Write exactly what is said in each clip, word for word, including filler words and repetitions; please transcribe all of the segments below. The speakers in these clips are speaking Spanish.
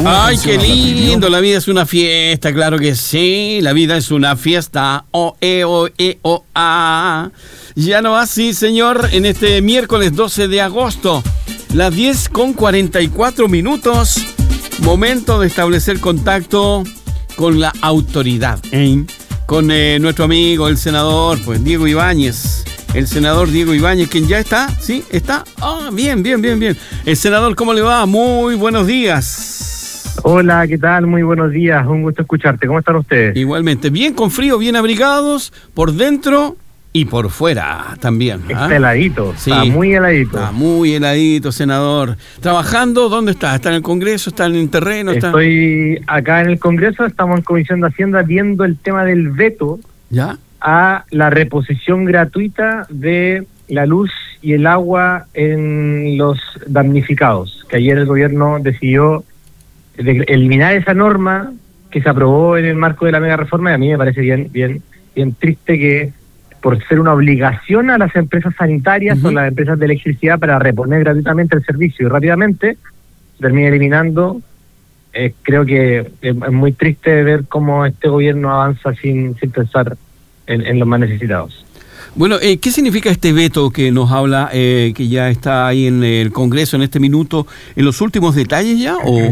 Ay, qué lindo, la vida es una fiesta, claro que sí, la vida es una fiesta, o, e, o, e, o, a. Ya no así, señor, en este miércoles doce de agosto, las diez con cuarenta y cuatro minutos, momento de establecer contacto con la autoridad, ¿eh? Con eh, nuestro amigo, el senador, pues Diego Ibáñez. El senador Diego Ibáñez, quien ya está, ¿sí? ¿Está? Ah, bien, bien, bien, bien. El senador, ¿cómo le va? Muy buenos días. Hola, ¿qué tal? Muy buenos días, un gusto escucharte. ¿Cómo están ustedes? Igualmente, bien con frío, bien abrigados, por dentro y por fuera también. ¿Ah? Está heladito, sí, está muy heladito. Está muy heladito, senador. ¿Trabajando? ¿Dónde está? ¿Está en el Congreso? ¿Está en el terreno? ¿Está... Estoy acá en el Congreso, estamos en Comisión de Hacienda viendo el tema del veto. ¿Ya? A la reposición gratuita de la luz y el agua en los damnificados, que ayer el gobierno decidió de eliminar esa norma que se aprobó en el marco de la mega reforma, y a mí me parece bien bien bien triste que por ser una obligación a las empresas sanitarias uh-huh. o las empresas de electricidad para reponer gratuitamente el servicio y rápidamente se termine eliminando. Eh, creo que es muy triste ver cómo este gobierno avanza sin, sin pensar En, en los más necesitados. Bueno, eh, ¿qué significa este veto que nos habla, eh, que ya está ahí en el Congreso en este minuto, en los últimos detalles ya? ¿O?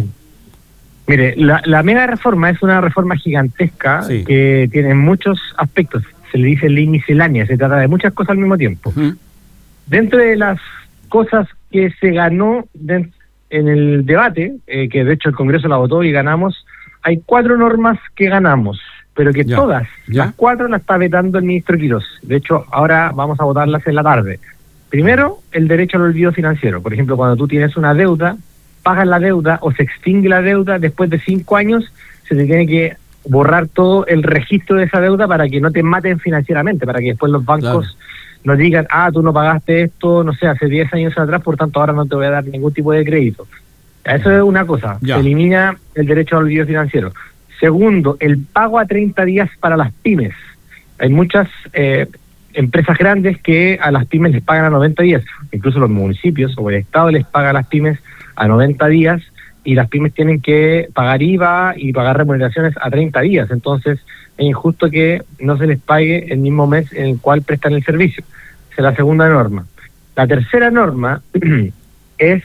Mire, la, la mega reforma es una reforma gigantesca sí. que tiene muchos aspectos. Se le dice ley miscelánea, se trata de muchas cosas al mismo tiempo. Uh-huh. Dentro de las cosas que se ganó de, en el debate, eh, que de hecho el Congreso la votó y ganamos, hay cuatro normas que ganamos. Pero que ya, todas, ya. las cuatro las está vetando el ministro Quirós. De hecho, ahora vamos a votarlas en la tarde. Primero, el derecho al olvido financiero. Por ejemplo, cuando tú tienes una deuda, pagas la deuda o se extingue la deuda, después de cinco años se te tiene que borrar todo el registro de esa deuda para que no te maten financieramente, para que después los bancos claro. no digan, ah, tú no pagaste esto, no sé, hace diez años atrás, por tanto ahora no te voy a dar ningún tipo de crédito. Eso es una cosa, ya. se elimina el derecho al olvido financiero. Segundo, el pago a treinta días para las pymes. Hay muchas eh, empresas grandes que a las pymes les pagan a noventa días. Incluso los municipios o el Estado les paga a las pymes a noventa días y las pymes tienen que pagar I V A y pagar remuneraciones a treinta días. Entonces, es injusto que no se les pague el mismo mes en el cual prestan el servicio. Esa es la segunda norma. La tercera norma es...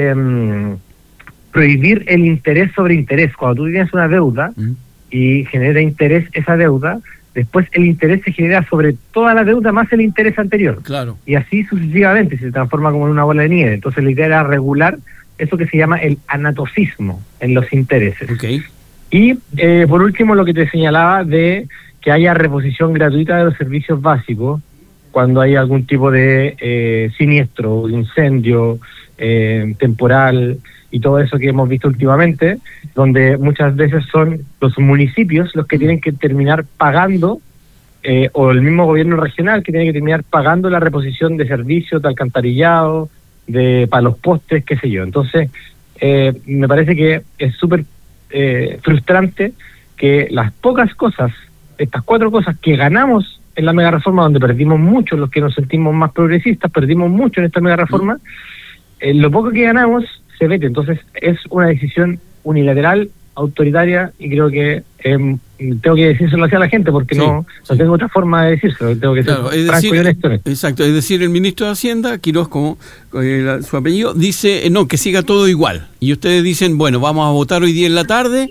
Eh, prohibir el interés sobre interés. Cuando tú tienes una deuda uh-huh. y genera interés esa deuda, después el interés se genera sobre toda la deuda más el interés anterior. Claro. Y así sucesivamente se transforma como en una bola de nieve. Entonces la idea era regular eso que se llama el anatocismo en los intereses. Okay. Y eh, por último lo que te señalaba de que haya reposición gratuita de los servicios básicos cuando hay algún tipo de eh, siniestro, incendio, eh, temporal y todo eso que hemos visto últimamente, donde muchas veces son los municipios los que tienen que terminar pagando, eh, o el mismo gobierno regional que tiene que terminar pagando la reposición de servicios, de alcantarillado, de para los postes, qué sé yo. Entonces, eh, me parece que es súper eh, frustrante que las pocas cosas, estas cuatro cosas que ganamos en la mega reforma, donde perdimos mucho, los que nos sentimos más progresistas, perdimos mucho en esta mega reforma, eh, lo poco que ganamos se vete. Entonces es una decisión unilateral, autoritaria, y creo que eh, tengo que decírselo hacia la gente porque sí, no, sí. no tengo otra forma de decírselo, tengo que claro, ser es franco decir, y honesto. Exacto, es decir, el ministro de Hacienda, Quirós, como eh, su apellido, dice, eh, no, que siga todo igual, y ustedes dicen, bueno, vamos a votar hoy día en la tarde,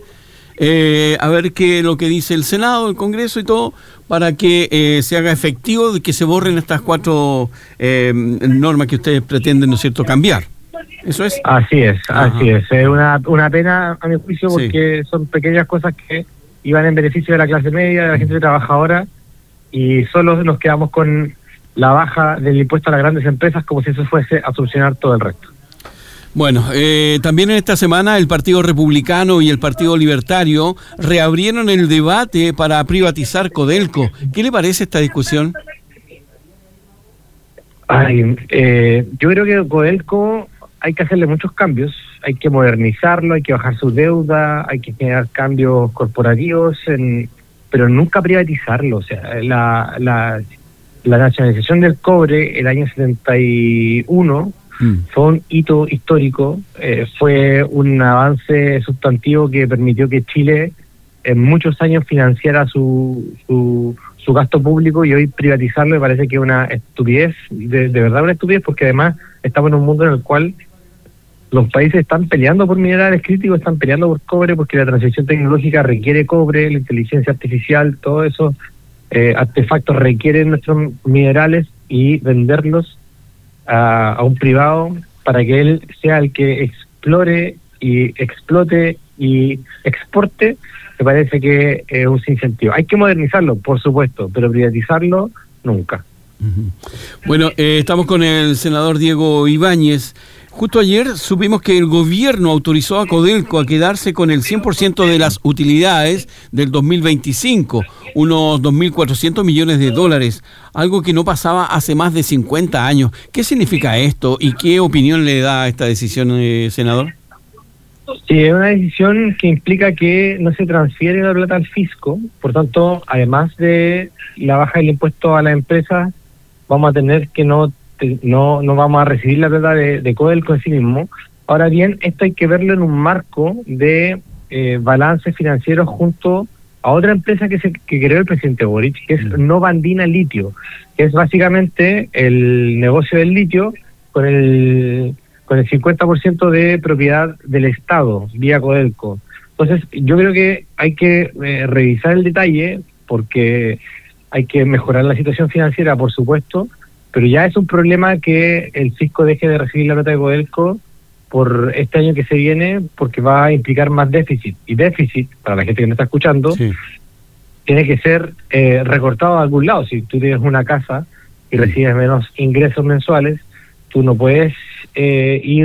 eh, a ver qué es lo que dice el Senado, el Congreso y todo, para que eh, se haga efectivo, que se borren estas cuatro eh, normas que ustedes pretenden, ¿no es cierto?, cambiar. ¿Eso es? Así es, Ajá. así es. Es una, una pena, a mi juicio, porque sí. son pequeñas cosas que iban en beneficio de la clase media, de la gente trabajadora, y solo nos quedamos con la baja del impuesto a las grandes empresas como si eso fuese a solucionar todo el resto. Bueno, eh, también en esta semana el Partido Republicano y el Partido Libertario reabrieron el debate para privatizar Codelco. ¿Qué le parece esta discusión? Ay, eh, yo creo que Codelco hay que hacerle muchos cambios, hay que modernizarlo, hay que bajar su deuda, hay que generar cambios corporativos, en, pero nunca privatizarlo. O sea, la, la, la nacionalización del cobre el año setenta y uno mm. fue un hito histórico, eh, fue un avance sustantivo que permitió que Chile en muchos años financiara su, su, su gasto público, y hoy privatizarlo me parece que es una estupidez, de, de verdad una estupidez, porque además estamos en un mundo en el cual los países están peleando por minerales críticos, están peleando por cobre, porque la transición tecnológica requiere cobre, la inteligencia artificial, todo eso. Eh, artefactos requieren nuestros minerales, y venderlos a, a un privado para que él sea el que explore y explote y exporte, me parece que es un sinsentido. Hay que modernizarlo, por supuesto, pero privatizarlo nunca. Uh-huh. Bueno, eh, estamos con el senador Diego Ibáñez. Justo ayer supimos que el gobierno autorizó a Codelco a quedarse con el cien por ciento de las utilidades del dos mil veinticinco, unos dos mil cuatrocientos millones de dólares, algo que no pasaba hace más de cincuenta años. ¿Qué significa esto y qué opinión le da a esta decisión, eh, senador? Sí, es una decisión que implica que no se transfiere la plata al fisco, por tanto, además de la baja del impuesto a la empresa, vamos a tener que no no no vamos a recibir la plata de, de Codelco en sí mismo. Ahora bien, esto hay que verlo en un marco de eh, balances financieros junto a otra empresa que se que creó el presidente Boric, que es Novandina Litio, que es básicamente el negocio del litio con el con el cincuenta por ciento de propiedad del Estado vía Codelco. Entonces, yo creo que hay que eh, revisar el detalle, porque hay que mejorar la situación financiera, por supuesto, pero ya es un problema que el fisco deje de recibir la plata de Codelco por este año que se viene, porque va a implicar más déficit. Y déficit, para la gente que me está escuchando, sí, tiene que ser eh, recortado a algún lado. Si tú tienes una casa y recibes menos ingresos mensuales, tú no puedes eh, ir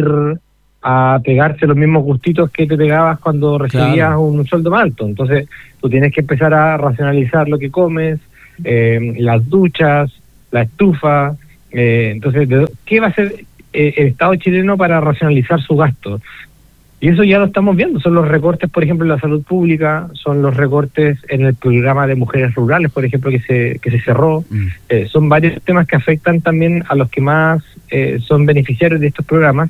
a pegarte los mismos gustitos que te pegabas cuando recibías claro. un, un sueldo más alto. Entonces, tú tienes que empezar a racionalizar lo que comes, eh, las duchas, la estufa. Eh, entonces, ¿qué va a hacer eh, el Estado chileno para racionalizar su gasto? Y eso ya lo estamos viendo. Son los recortes, por ejemplo, en la salud pública, son los recortes en el programa de mujeres rurales, por ejemplo, que se que se cerró. Mm. Eh, son varios temas que afectan también a los que más eh, son beneficiarios de estos programas,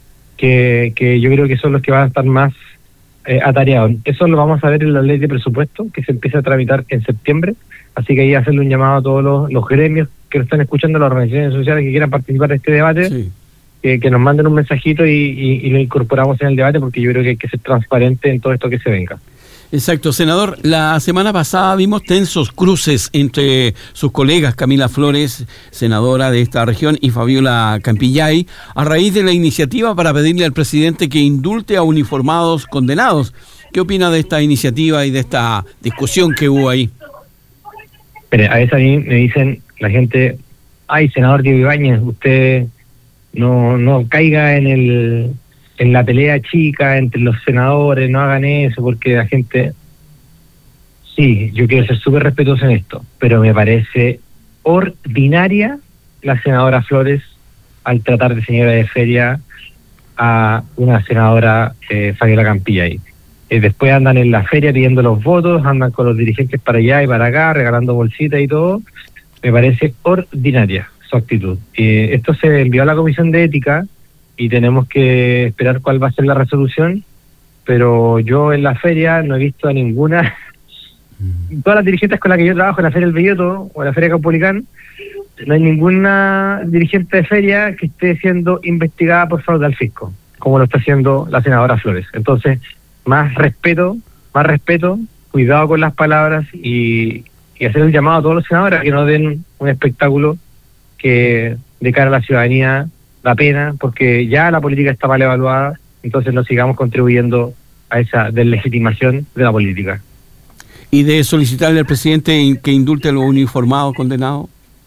que, que yo creo que son los que van a estar más eh, atareados. Eso lo vamos a ver en la ley de presupuesto, que se empieza a tramitar en septiembre. Así que ahí hacerle un llamado a todos los, los gremios que lo están escuchando, las organizaciones sociales que quieran participar de este debate, sí. que, que nos manden un mensajito y, y, y lo incorporamos en el debate, porque yo creo que hay que ser transparente en todo esto que se venga. Exacto, senador. La semana pasada vimos tensos cruces entre sus colegas Camila Flores, senadora de esta región, y Fabiola Campillay, a raíz de la iniciativa para pedirle al presidente que indulte a uniformados condenados. ¿Qué opina de esta iniciativa y de esta discusión que hubo ahí? Mire, a veces a mí me dicen la gente, ay, senador Diego Ibáñez, usted no no caiga en el en la pelea chica entre los senadores, no hagan eso, porque la gente... Sí, yo quiero ser súper respetuoso en esto, pero me parece ordinaria la senadora Flores al tratar de señora de feria a una senadora eh, Fabiola Campillay. Eh, después andan en la feria pidiendo los votos, andan con los dirigentes para allá y para acá, regalando bolsitas y todo. Me parece ordinaria su actitud. Eh, esto se envió a la Comisión de Ética y tenemos que esperar cuál va a ser la resolución, pero yo en la feria no he visto a ninguna, todas las dirigentes con las que yo trabajo, en la Feria del Belloto o en la Feria Caupolicán, no hay ninguna dirigente de feria que esté siendo investigada por fraude al fisco, como lo está haciendo la senadora Flores. Entonces, más respeto, más respeto, cuidado con las palabras y, y hacer el llamado a todos los senadores a que no den un espectáculo que de cara a la ciudadanía da pena, porque ya la política está mal evaluada, entonces no sigamos contribuyendo a esa deslegitimación de la política. ¿Y de solicitarle al presidente que indulte a los uniformados condenados?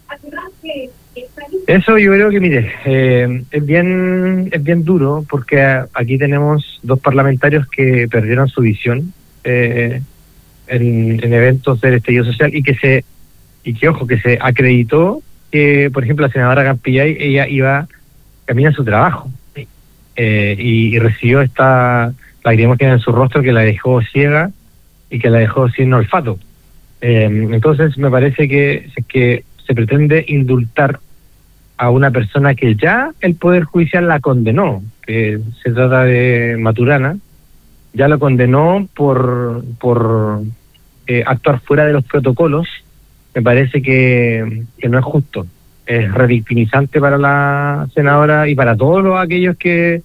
Eso yo creo que, mire, eh, es bien es bien duro, porque aquí tenemos dos parlamentarios que perdieron su visión eh, en, en eventos del estallido social y que se y que ojo que se acreditó que, por ejemplo, la senadora Campillay, ella iba camino a su trabajo eh, y, y recibió esta lágrima que en su rostro que la dejó ciega y que la dejó sin olfato. Eh, entonces me parece que que se pretende indultar a una persona que ya el Poder Judicial la condenó, que se trata de Maturana, ya lo condenó por por eh, actuar fuera de los protocolos. Me parece que, que no es justo, es revictimizante para la senadora y para todos los, aquellos que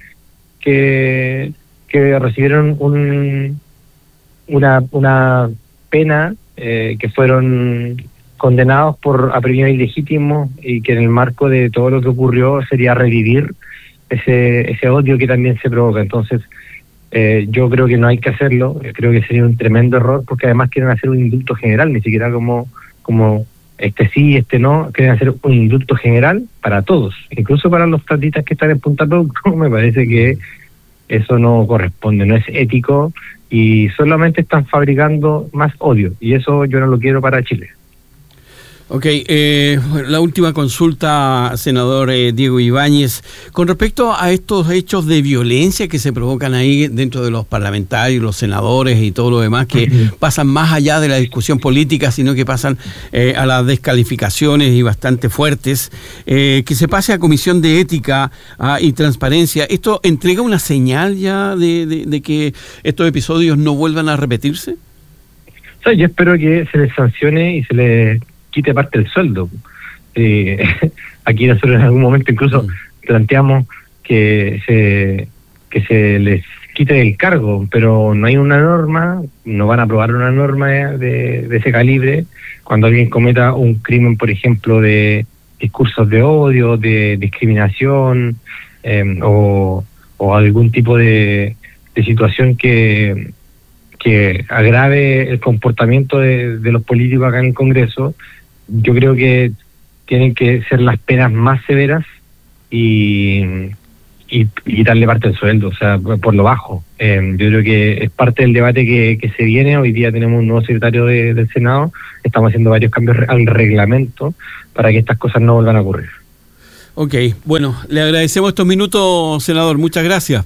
que, que recibieron un una una pena, eh, que fueron condenados por apremio ilegítimo, y que en el marco de todo lo que ocurrió sería revivir ese ese odio que también se provoca. Entonces eh, yo creo que no hay que hacerlo, creo que sería un tremendo error, porque además quieren hacer un indulto general, ni siquiera como como este sí, este no, quieren hacer un indulto general para todos, incluso para los platistas que están en Punta Producto. Me parece que eso no corresponde, no es ético, y solamente están fabricando más odio, y eso yo no lo quiero para Chile. Ok, eh, la última consulta, senador eh, Diego Ibáñez, con respecto a estos hechos de violencia que se provocan ahí dentro de los parlamentarios, los senadores y todo lo demás, que uh-huh. pasan más allá de la discusión política, sino que pasan eh, a las descalificaciones y bastante fuertes, eh, que se pase a Comisión de Ética ah, y Transparencia. ¿Esto entrega una señal ya de, de, de que estos episodios no vuelvan a repetirse? O sea, yo espero que se les sancione y se les quite parte del sueldo. Eh, aquí nosotros en algún momento incluso mm. planteamos que se que se les quite el cargo, pero no hay una norma, no van a aprobar una norma de, de ese calibre cuando alguien cometa un crimen, por ejemplo, de discursos de odio, de discriminación, eh, o, o algún tipo de, de situación que que agrave el comportamiento de, de los políticos acá en el Congreso. Yo creo que tienen que ser las penas más severas y, y, y quitarle parte del sueldo, o sea, por lo bajo. Eh, yo creo que es parte del debate que, que se viene. Hoy día tenemos un nuevo secretario de, del Senado, estamos haciendo varios cambios al reglamento para que estas cosas no vuelvan a ocurrir. Ok, bueno, le agradecemos estos minutos, senador, muchas gracias.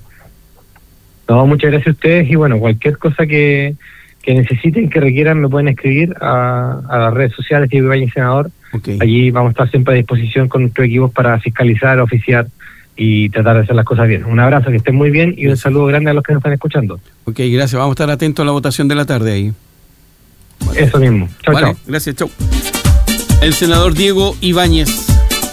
No, muchas gracias a ustedes, y bueno, cualquier cosa que, que necesiten, que requieran, me pueden escribir a, a las redes sociales Diego Ibáñez Senador. Okay. Allí vamos a estar siempre a disposición con nuestros equipos para fiscalizar, oficiar y tratar de hacer las cosas bien. Un abrazo, que estén muy bien, y un saludo grande a los que nos están escuchando. Ok, gracias, vamos a estar atentos a la votación de la tarde ahí. Vale. Eso mismo, chao, vale, chao. Gracias, chao. El senador Diego Ibáñez.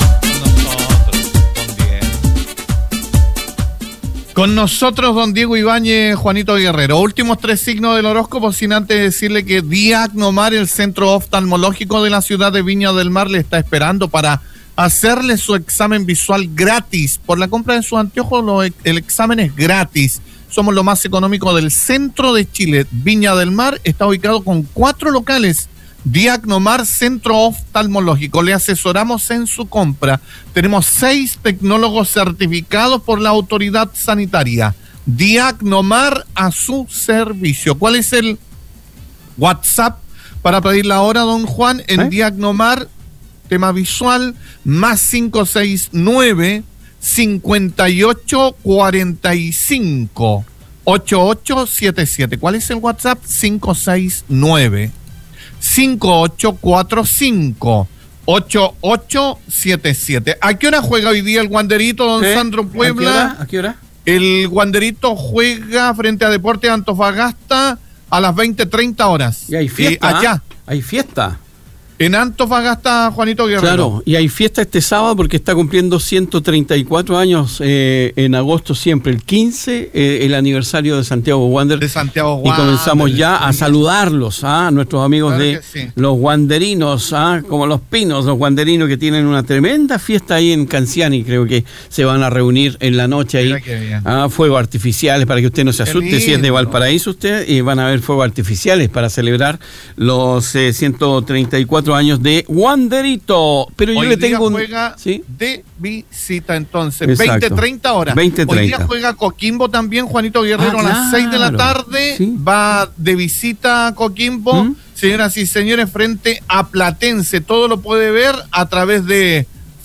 Con nosotros, don Diego Ibáñez, Juanito Guerrero. Últimos tres signos del horóscopo, sin antes decirle que Diagnomar, el centro oftalmológico de la ciudad de Viña del Mar, le está esperando para hacerle su examen visual gratis. Por la compra de sus anteojos, lo, el examen es gratis. Somos lo más económico del centro de Chile. Viña del Mar está ubicado con cuatro locales. Diagnomar, centro oftalmológico. Le asesoramos en su compra. Tenemos seis tecnólogos certificados por la autoridad sanitaria. Diagnomar, a su servicio. ¿Cuál es el WhatsApp para pedir la hora, don Juan? En ¿Eh? Diagnomar, tema visual, más cinco seis nueve, cincuenta y ocho, cuarenta y cinco, ochenta y ocho setenta y siete. ¿Cuál es el WhatsApp? cinco seis nueve, cinco ocho cuatro cinco, ocho ocho siete siete. ¿A qué hora juega hoy día el Wanderito, don ¿Eh? Sandro Puebla? ¿A qué hora? ¿A qué hora? El Wanderito juega frente a Deportes Antofagasta a las veinte treinta horas. Y hay fiesta. Y allá. ¿eh? Hay fiesta. En Antofagasta, Juanito Guerrero. Claro, y hay fiesta este sábado porque está cumpliendo ciento treinta y cuatro años eh, en agosto, siempre el quince, eh, el aniversario de Santiago Wander. De Santiago Wander. Y comenzamos ya a saludarlos, ¿ah? a nuestros amigos claro de sí. los wanderinos, ¿ah? como los pinos, los wanderinos, que tienen una tremenda fiesta ahí en Canciani. Creo que se van a reunir en la noche ahí. ¿ah? Fuegos artificiales, para que usted no se asuste, si es de Valparaíso usted, y van a haber fuegos artificiales para celebrar los eh, ciento treinta y cuatro años de Wanderito. Pero hoy yo le tengo un juega ¿sí? de visita entonces. Exacto. veinte treinta horas. veinte treinta. Hoy día juega Coquimbo también, Juanito Guerrero, ah, a las claro. seis de la tarde. ¿Sí? Va de visita a Coquimbo. ¿Mm? Señoras y señores, frente a Platense. Todo lo puede ver a través de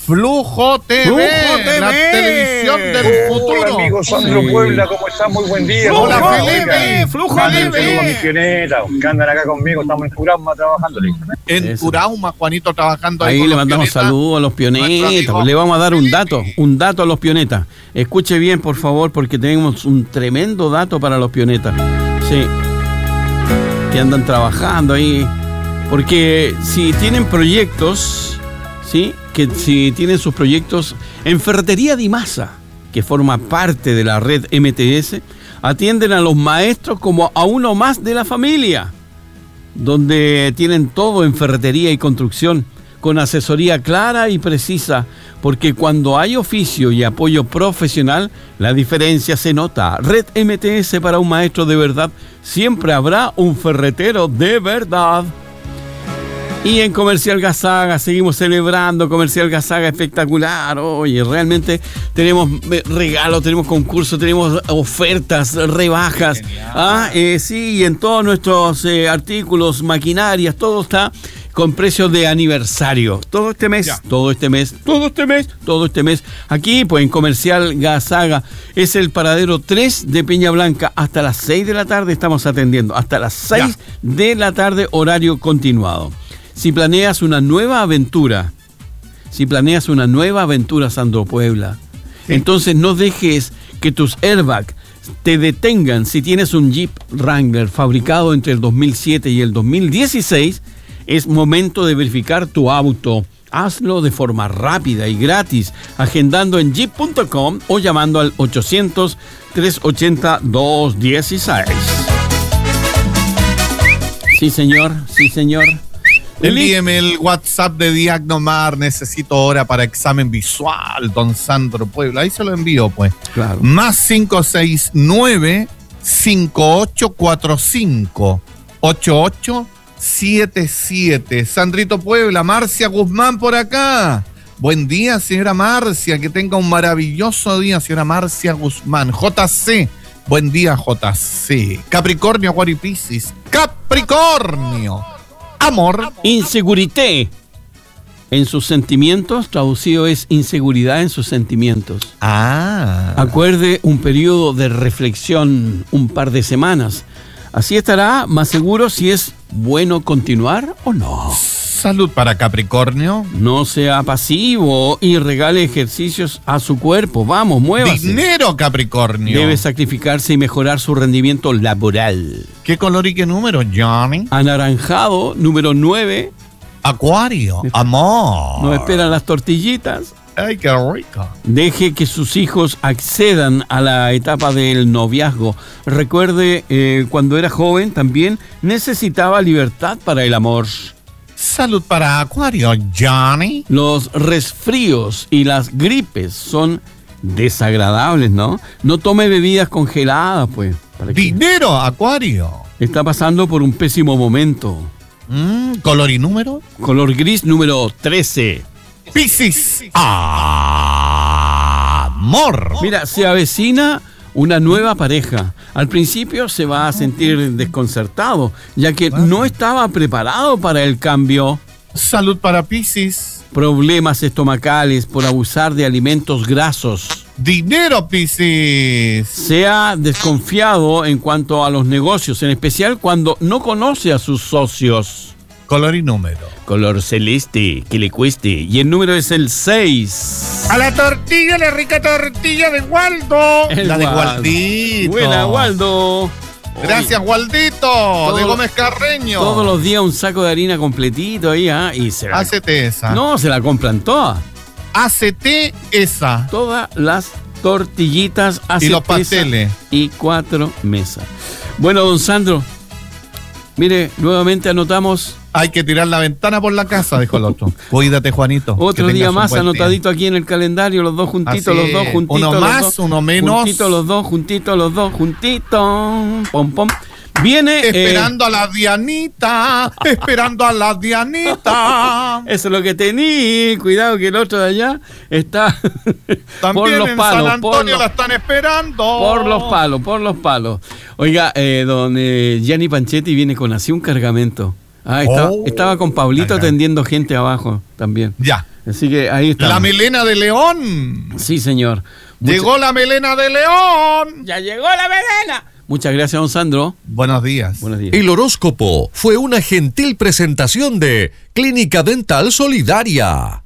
Flujo T V, Flujo T V, la televisión del futuro. Hola, amigo Sandro Sí. Puebla, ¿cómo estás? Muy buen día. Flujo Hola, T Felipe. V, Flujo Manden T saludos a mis V. pionetas que andan acá conmigo, estamos en Curama trabajándole. En Eso. Turauma, Juanito trabajando ahí. Ahí con le los mandamos pionetas. saludos a los Nuestro pionetas. amigo Le vamos a dar un Felipe. dato, un dato a los pionetas. Escuche bien, por favor, porque tenemos un tremendo dato para los pionetas. Sí. Que andan trabajando ahí. Porque si tienen proyectos, ¿sí? Que si tienen sus proyectos en Ferretería Di Masa, que forma parte de la red M T S, atienden a los maestros como a uno más de la familia, donde tienen todo en ferretería y construcción, con asesoría clara y precisa, porque cuando hay oficio y apoyo profesional, la diferencia se nota. Red M T S para un maestro de verdad, siempre habrá un ferretero de verdad. Y en Comercial Gazaga seguimos celebrando, Comercial Gazaga espectacular. Oye, realmente tenemos regalos, tenemos concursos, tenemos ofertas, rebajas. Ah, eh, sí, y en todos nuestros eh, artículos, maquinarias, todo está con precios de aniversario. Todo este mes, Ya. todo este mes, todo este mes, todo este mes. Aquí, pues en Comercial Gazaga, es el paradero tres de Peña Blanca. Hasta las seis de la tarde estamos atendiendo. Hasta las seis de la tarde, horario continuado. Si planeas una nueva aventura, si planeas una nueva aventura, Sandro Puebla, Sí. entonces no dejes que tus airbags te detengan. Si tienes un Jeep Wrangler fabricado entre el dos mil siete y el dos mil dieciséis, es momento de verificar tu auto. Hazlo de forma rápida y gratis, agendando en jeep punto com o llamando al ochocientos, trescientos ochenta, doscientos dieciséis. Sí, señor, sí, señor. Envíeme el WhatsApp de Diagnomar, necesito hora para examen visual, don Sandro Puebla. Ahí se lo envío, pues. Claro. Más cinco seis nueve, cinco ocho cuatro cinco, ocho ocho siete siete. Sandrito Puebla, Marcia Guzmán por acá. Buen día, señora Marcia, que tenga un maravilloso día, señora Marcia Guzmán. J C, buen día, J C. Capricornio, Acuario y Piscis. Capricornio. Amor. Inseguridad en sus sentimientos, traducido es inseguridad en sus sentimientos. Ah. Acuerde un periodo de reflexión, un par de semanas. Así estará más seguro si es bueno continuar o no. Salud para Capricornio. No sea pasivo y regale ejercicios a su cuerpo. Vamos, muévase. Dinero, Capricornio. Debe sacrificarse y mejorar su rendimiento laboral. ¿Qué color y qué número, Johnny? Anaranjado, número nueve. Acuario. Amor. Nos esperan las tortillitas. Ay, qué rico. Deje que sus hijos accedan a la etapa del noviazgo. Recuerde, eh, cuando era joven también necesitaba libertad para el amor. Salud para Acuario, Johnny. Los resfríos y las gripes son desagradables, ¿no? No tome bebidas congeladas, pues. ¿para qué? Dinero, Acuario. Está pasando por un pésimo momento. Mm, ¿color y número? Color gris número trece. Piscis. Amor. Mira, se avecina una nueva pareja. Al principio se va a sentir desconcertado, ya que no estaba preparado para el cambio. Salud para Piscis. Problemas estomacales por abusar de alimentos grasos. Dinero, Piscis. Sea desconfiado en cuanto a los negocios, en especial cuando no conoce a sus socios. Color y número. Color celeste, que le cueste. Y el número es el seis. A la tortilla, la rica tortilla de Waldo. El la de Waldo. Waldito. Buena, Waldo. Gracias, Waldito. de Gómez Carreño. Todos los días un saco de harina completito ahí, ¿ah? Y se la... Hacete esa. No, se la compran todas. Hacete esa. Todas las tortillitas, Y los hacete pasteles. esa y cuatro mesas. Bueno, don Sandro, mire, nuevamente anotamos Hay que tirar la ventana por la casa, dijo el otro. Cuídate, Juanito. otro que día tengas un más buen día. anotadito aquí en el calendario, los dos juntitos, Así los dos es. juntitos. Uno los más, dos, uno menos. Juntitos los dos, juntitos los dos, juntitos. Pom, pom. Viene... eh, Esperando a la Dianita, esperando a la Dianita. eso es lo que tení, cuidado que el otro de allá está También por los en palos, San por Antonio los, la están esperando. por los palos, por los palos. Oiga, eh, don eh, Gianni Panchetti viene con así un cargamento. Ah, estaba, Oh. estaba con Pablito Ajá. atendiendo gente abajo también. Ya. Así que ahí está. La melena de león. Sí, señor. Llegó Mucha... la melena de león. Ya llegó la melena. Muchas gracias, don Sandro. Buenos días. Buenos días. El horóscopo fue una gentil presentación de Clínica Dental Solidaria.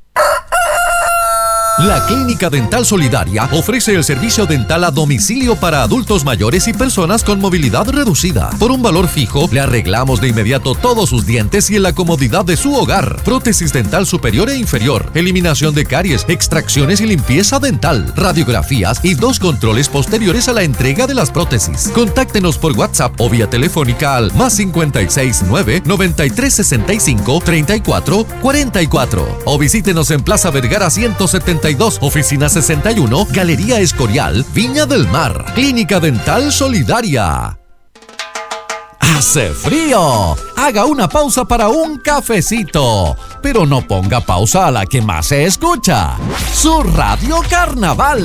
La Clínica Dental Solidaria ofrece el servicio dental a domicilio para adultos mayores y personas con movilidad reducida. Por un valor fijo, le arreglamos de inmediato todos sus dientes y en la comodidad de su hogar. Prótesis dental superior e inferior, eliminación de caries, extracciones y limpieza dental, radiografías y dos controles posteriores a la entrega de las prótesis. Contáctenos por WhatsApp o vía telefónica al más cincuenta y seis nueve, noventa y tres sesenta y cinco, treinta y cuatro cuarenta y cuatro o visítenos en Plaza Vergara ciento setenta y dos, oficina sesenta y uno, Galería Escorial, Viña del Mar. Clínica Dental Solidaria. ¡Hace frío! Haga una pausa para un cafecito, pero no ponga pausa a la que más se escucha, su Radio Carnaval.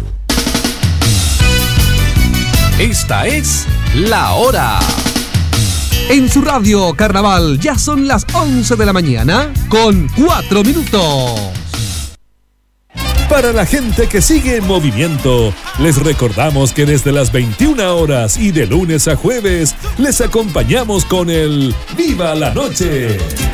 Esta es La Hora. En su Radio Carnaval ya son las once de la mañana con cuatro minutos. Para la gente que sigue en movimiento, les recordamos que desde las veintiuna horas y de lunes a jueves, les acompañamos con el ¡Viva la Noche!